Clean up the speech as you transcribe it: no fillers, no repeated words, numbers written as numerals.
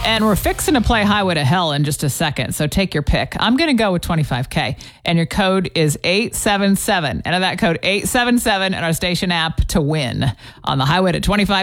And we're fixing to play Highway to Hell in just a second, so take your pick. I'm going to go with 25K, and your code is 877. Enter that code 877 in our station app to win on the Highway to 25K.